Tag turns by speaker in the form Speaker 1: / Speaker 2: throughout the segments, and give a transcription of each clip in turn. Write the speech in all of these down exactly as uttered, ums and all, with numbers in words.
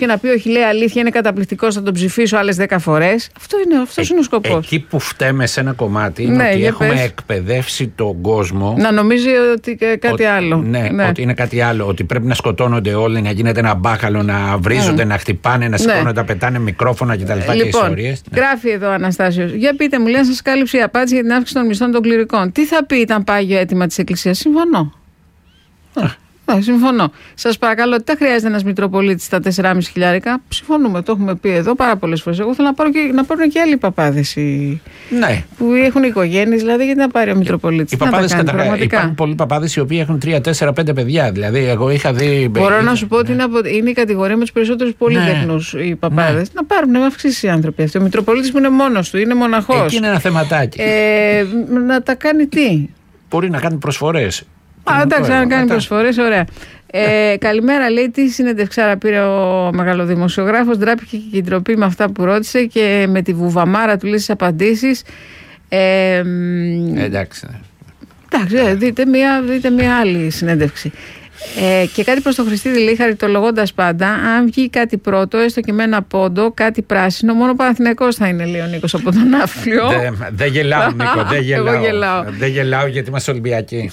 Speaker 1: και να πει: όχι, λέει αλήθεια, είναι καταπληκτικός, θα τον ψηφίσω άλλες δέκα φορές. Αυτό είναι, αυτός ε, είναι ο σκοπός.
Speaker 2: Εκεί που φταίμε σε ένα κομμάτι είναι ναι, ότι έχουμε πες. εκπαιδεύσει τον κόσμο
Speaker 1: να νομίζει ότι κάτι ότι, άλλο.
Speaker 2: Ναι, ναι, ότι είναι κάτι άλλο. Ότι πρέπει να σκοτώνονται όλοι, να γίνεται ένα μπάχαλο, να βρίζονται, mm. να χτυπάνε, να σηκώνονται, να πετάνε μικρόφωνα κτλ.
Speaker 1: Λοιπόν,
Speaker 2: και ιστορίες.
Speaker 1: Γράφει εδώ ο Αναστάσιος. Για πείτε μου, λέει να σας κάλυψε η απάντηση για την αύξηση των μισθών των κληρικών. Τι θα πει, ήταν πάγιο αίτημα της Εκκλησίας? Συμφωνώ. Ναι, συμφωνώ. Σας παρακαλώ, δεν χρειάζεται ένας Μητροπολίτης στα τέσσερα κόμμα πέντε χιλιάρικα. Συμφωνούμε, το έχουμε πει εδώ πάρα πολλές φορές. Εγώ θέλω να, πάρω και, να πάρουν και άλλοι παπάδες οι... ναι. που έχουν οικογένειες, δηλαδή γιατί να πάρει ο Μητροπολίτης.
Speaker 2: Οι παπάδες καταρχάς. Υπάρχουν πολλοί παπάδες οι οποίοι έχουν τρία, τέσσερα, πέντε παιδιά. Δηλαδή, εγώ είχα δει.
Speaker 1: Μπορώ να σου πω ότι είναι, από, είναι η κατηγορία με τους περισσότερους πολύτεχνους ναι. οι παπάδες. Ναι. Να πάρουν, να αυξήσει οι άνθρωποι αυτοί. Ο Μητροπολίτης που είναι μόνος του, είναι μοναχός.
Speaker 2: Εκεί είναι ένα θεματάκι.
Speaker 1: Ε, να τα κάνει τι?
Speaker 2: Μπορεί να κάνει προσφορές.
Speaker 1: Α, εντάξει, να κάνει προσφορές, ωραία. Ε, καλημέρα, λέει, τι συνεντευξάρα πήρε ο μεγαλοδημοσιογράφος. Ντράπηκε και η ντροπή με αυτά που ρώτησε και με τη βουβαμάρα του λέει στις απαντήσεις. Ε,
Speaker 2: εντάξει.
Speaker 1: Εντάξει, δείτε μια, δείτε μια άλλη συνέντευξη. Ε, και κάτι προς τον Χριστίδη, λέει, χαριτολογώντας πάντα, αν βγει κάτι πρώτο, έστω και με ένα πόντο, κάτι πράσινο, μόνο ο Παναθηναϊκός θα είναι, λέει ο Νίκος από τον Άφλιο.
Speaker 2: Δεν δε γελάω, Νίκο, δεν γελάω. γελάω. Δεν γελάω γιατί είμαστε Ολυμπιακοί.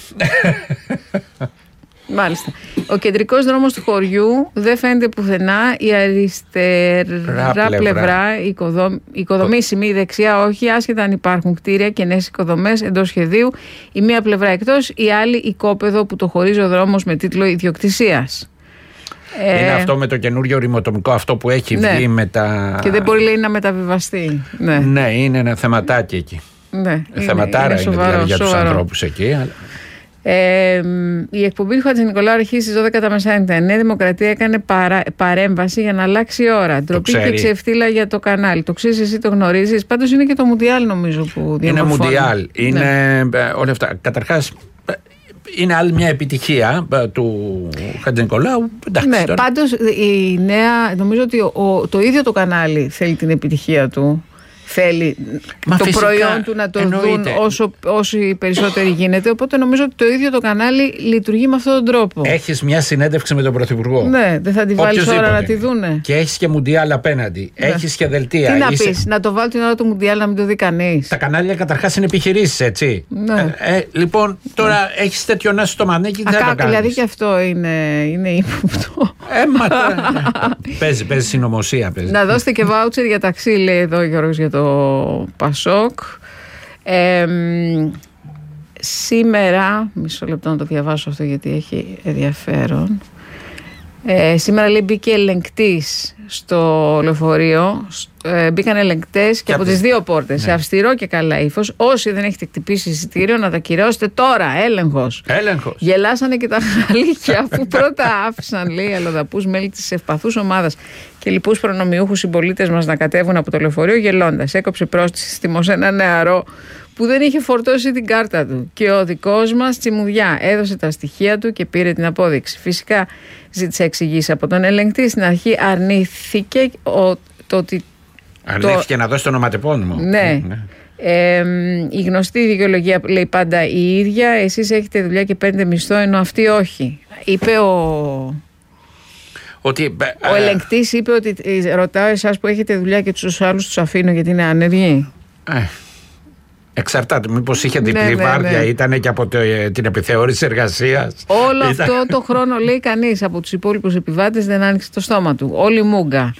Speaker 1: Μάλιστα. Ο κεντρικός δρόμος του χωριού δεν φαίνεται πουθενά. Η αριστερά πλευρά, πλευρά οικοδομ... οικοδομήσιμη, η δεξιά όχι, άσχετα αν υπάρχουν κτίρια και νέες οικοδομές εντός σχεδίου. Η μία πλευρά εκτός, η άλλη οικόπεδο που το χωρίζει ο δρόμος με τίτλο ιδιοκτησίας.
Speaker 2: Είναι ε... αυτό με το καινούριο ρημοτομικό, αυτό που έχει ναι. βγει με τα.
Speaker 1: Και δεν μπορεί, λέει, να μεταβιβαστεί. Ναι,
Speaker 2: ναι, είναι ένα θεματάκι εκεί.
Speaker 1: Ναι,
Speaker 2: θεματάρα είναι, είναι, είναι δηλαδή για τους ανθρώπους εκεί. Αλλά...
Speaker 1: Ε, η εκπομπή του Χατζηνικολάου αρχίζει στις δώδεκα τα μεσάνυχτα. Η Νέα Δημοκρατία έκανε παρά, παρέμβαση για να αλλάξει η ώρα. Ντροπή και ξεφτύλα για το κανάλι. Το ξέρεις, εσύ το γνωρίζεις. Πάντως είναι και το Μουντιάλ, νομίζω, που διαμορφώνει. Είναι Μουντιάλ.
Speaker 2: Είναι ναι. όλα αυτά. Καταρχάς, είναι άλλη μια επιτυχία του Χατζηνικολάου.
Speaker 1: Ναι, πάντως η νέα, νομίζω ότι ο, το ίδιο το κανάλι θέλει την επιτυχία του. Θέλει Μα το φυσικά, προϊόν του να το εννοείται. δουν όσο, όσο περισσότεροι γίνεται. Οπότε νομίζω ότι το ίδιο το κανάλι λειτουργεί με αυτόν τον τρόπο.
Speaker 2: Έχεις μια συνέντευξη με τον Πρωθυπουργό.
Speaker 1: Ναι, δεν θα τη βάλεις ώρα να τη δούνε.
Speaker 2: Και έχεις και Μουντιάλ απέναντι. Ναι. Έχεις και δελτία.
Speaker 1: Τι να
Speaker 2: Είσαι...
Speaker 1: πεις, να το βάλω την ώρα του Μουντιάλ να μην το δει κανείς.
Speaker 2: Τα κανάλια καταρχάς είναι επιχειρήσεις, έτσι.
Speaker 1: Ναι.
Speaker 2: Ε, ε, λοιπόν, τώρα ναι. έχεις τέτοιο να στο μανίκι. Δεν θα το κάνεις.
Speaker 1: Δηλαδή και αυτό είναι, είναι ύποπτο.
Speaker 2: Ε, μα τώρα. παίζει, παίζει συνωμοσία. Παίζει.
Speaker 1: Να δώσετε και βάουτσερ για ταξί, λέει εδώ ο Γιώργος για το Πασόκ. Ε, σήμερα, μισό λεπτό να το διαβάσω αυτό γιατί έχει ενδιαφέρον. Ε, σήμερα, λέει, μπήκε ελεγκτής στο λεωφορείο. Ε, μπήκαν ελεγκτές και, και από τις δύο πόρτες. Ναι. Σε αυστηρό και καλά ύφος. Όσοι δεν έχετε χτυπήσει εισιτήριο, να τα κυρώσετε τώρα. Έλεγχος.
Speaker 2: Έλεγχος.
Speaker 1: Γελάσανε και τα χαλίκια που πρώτα άφησαν, λέει, αλλοδαπούς μέλη της ευπαθούς ομάδας και λοιπούς προνομιούχους συμπολίτες μας να κατέβουν από το λεωφορείο γελώντας. Έκοψε πρόστιση στη Μοσέ ένα νεαρό που δεν είχε φορτώσει την κάρτα του. Και ο δικός μας τσιμουδιά έδωσε τα στοιχεία του και πήρε την απόδειξη. Φυσικά ζήτησε εξηγήσει από τον ελεγκτή. Στην αρχή αρνήθηκε ο, το ότι.
Speaker 2: Αρνήθηκε το... να δώσει το ονοματεπώνυμο.
Speaker 1: Ναι. ναι. Ε, η γνωστή δικαιολογία λέει πάντα η ίδια. Εσείς έχετε δουλειά και παίρνετε μισθό, ενώ αυτοί όχι. Είπε ο.
Speaker 2: Ότι,
Speaker 1: ο ελεγκτής είπε ότι ρωτάω εσάς που έχετε δουλειά και τους άλλους τους αφήνω γιατί είναι άνεργοι.
Speaker 2: Ε. Εξαρτάται, μήπως είχε διπλή ναι, ναι, βάρδια, ναι. ήταν και από το, την επιθεώρηση εργασίας.
Speaker 1: Όλο ήταν... αυτό το χρόνο, λέει, κανείς από τους υπόλοιπους επιβάτες δεν άνοιξε το στόμα του. Όλη μούγκα.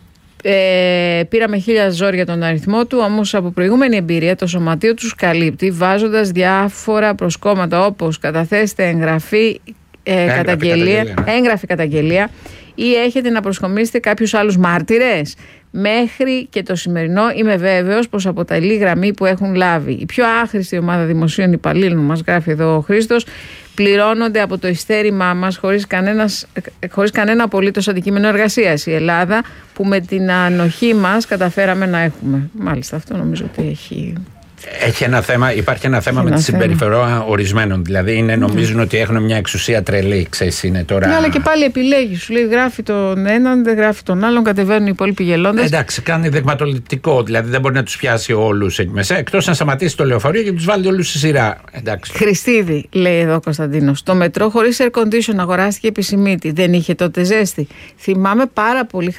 Speaker 1: Ε, πήραμε χίλια ζόρια τον αριθμό του, όμως από προηγούμενη εμπειρία το σωματείο τους καλύπτει βάζοντας διάφορα προσκόμματα όπως καταθέστε εγγραφή ε, έγγραφη καταγγελία, καταγγελία. έγγραφη καταγγελία ή έχετε να προσκομίσετε κάποιους άλλους μάρτυρες. Μέχρι και το σημερινό είμαι βέβαιος πως αποτελεί γραμμή που έχουν λάβει. Η πιο άχρηστη ομάδα δημοσίων υπαλλήλων, μας γράφει εδώ ο Χρήστος, πληρώνονται από το ειστέρημά μας χωρίς, κανένας, χωρίς κανένα απολύτως αντικείμενο εργασίας. Η Ελλάδα που με την ανοχή μας καταφέραμε να έχουμε. Μάλιστα, αυτό νομίζω ότι έχει...
Speaker 2: Έχει ένα θέμα, υπάρχει ένα θέμα ένα με τη συμπεριφορά ορισμένων. Δηλαδή είναι, νομίζουν mm. ότι έχουν μια εξουσία τρελή. Ξέρεις, είναι τώρα...
Speaker 1: Ναι, αλλά και πάλι επιλέγει. Σου λέει γράφει τον έναν, δεν γράφει τον άλλον, κατεβαίνουν οι υπόλοιποι γελώντας.
Speaker 2: Εντάξει, κάνει δειγματοληπτικό. Δηλαδή δεν μπορεί να τους πιάσει όλους εκεί μέσα. Εκτός να σταματήσει το λεωφορείο και τους βάλει όλους στη σειρά. Εντάξει.
Speaker 1: Χριστίδη, λέει εδώ ο Κωνσταντίνος. Το μετρό χωρίς air condition αγοράστηκε επί Σιμίτη. Δεν είχε τότε ζέστη. Θυμάμαι πάρα πολύ.